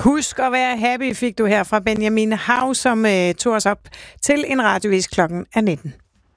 Husk at være happy, fik du her fra Benjamin Hav, som tog os op til en radiovis klokken 19.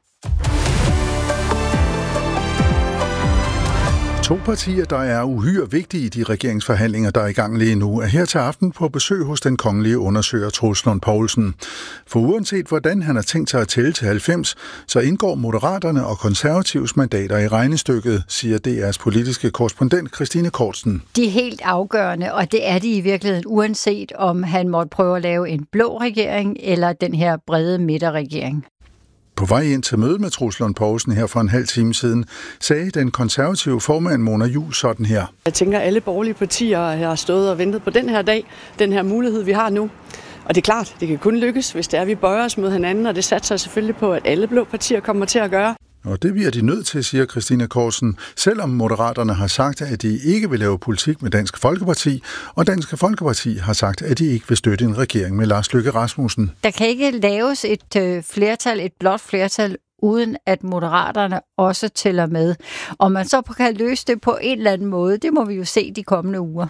To partier, der er uhyre vigtige i de regeringsforhandlinger, der er i gang lige nu, er her til aften på besøg hos den kongelige undersøger Troels Lund Poulsen. For uanset hvordan han har tænkt sig at tælle til 90, så indgår Moderaterne og Konservatives mandater i regnestykket, siger DR's politiske korrespondent Christine Kortsen. De er helt afgørende, og det er de i virkeligheden, uanset om han måtte prøve at lave en blå regering eller den her brede midterregering. På vej ind til møde med Troels Lund Poulsen her for en halv time siden, sagde den konservative formand Mona Juul sådan her. Jeg tænker, at alle borgerlige partier har stået og ventet på den her dag, den her mulighed, vi har nu. Og det er klart, det kan kun lykkes, hvis det er, vi bøjer os mod hinanden, og det satser selvfølgelig på, at alle blå partier kommer til at gøre. Og det bliver de nødt til, siger Christine Kortsen, selvom Moderaterne har sagt, at de ikke vil lave politik med Dansk Folkeparti, og Dansk Folkeparti har sagt, at de ikke vil støtte en regering med Lars Løkke Rasmussen. Der kan ikke laves et flertal, et blot flertal, uden at Moderaterne også tæller med. Og man så kan løse det på en eller anden måde, det må vi jo se de kommende uger.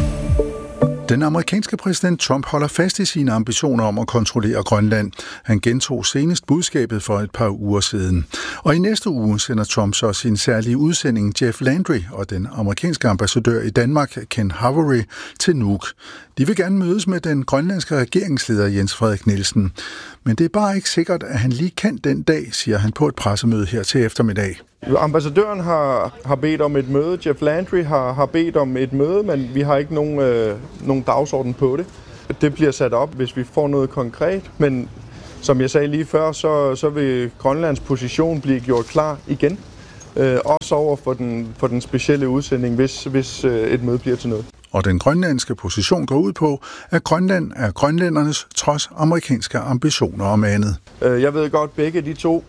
Den amerikanske præsident Trump holder fast i sine ambitioner om at kontrollere Grønland. Han gentog senest budskabet for et par uger siden. Og i næste uge sender Trump så sin særlige udsending Jeff Landry og den amerikanske ambassadør i Danmark, Ken Havery, til Nuuk. De vil gerne mødes med den grønlandske regeringsleder Jens Frederik Nielsen. Men det er bare ikke sikkert, at han lige kan den dag, siger han på et pressemøde her til eftermiddag. Ambassadøren har bedt om et møde, Jeff Landry har bedt om et møde, men vi har ikke nogen dagsorden på det. Det bliver sat op, hvis vi får noget konkret, men som jeg sagde lige før, så vil Grønlands position blive gjort klar igen. Også over for den specielle udsending, hvis et møde bliver til noget. Og den grønlandske position går ud på, at Grønland er grønlændernes trods amerikanske ambitioner om andet. Jeg ved godt, begge de to,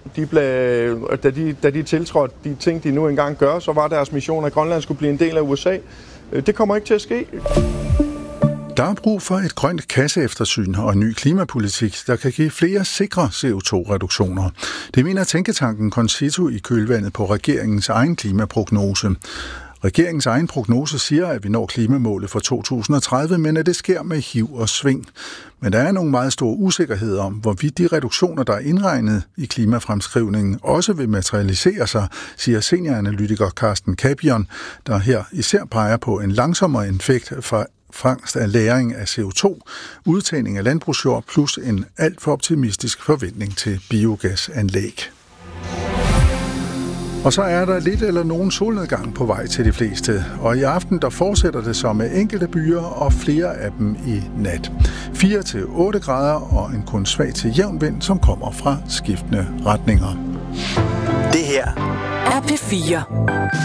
da de tiltrådte de ting, de nu engang gør, så var deres mission, at Grønland skulle blive en del af USA. Det kommer ikke til at ske. Der er brug for et grønt kasseeftersyn og en ny klimapolitik, der kan give flere sikre CO2-reduktioner. Det mener tænketanken Concito i kølvandet på regeringens egen klimaprognose. Regeringens egen prognose siger, at vi når klimamålet for 2030, men at det sker med hiv og sving. Men der er nogle meget store usikkerheder om, hvorvidt de reduktioner, der er indregnet i klimafremskrivningen, også vil materialisere sig, siger senioranalytiker Carsten Capion, der her især peger på en langsommere effekt fra fangst af lagring af CO2, udtagning af landbrugsjord plus en alt for optimistisk forventning til biogasanlæg. Og så er der lidt eller nogen solnedgang på vej til de fleste, og i aften der fortsætter det så med enkelte byer og flere af dem i nat. 4-8 grader og en kun svag til jævn vind, som kommer fra skiftende retninger. Det her er P4.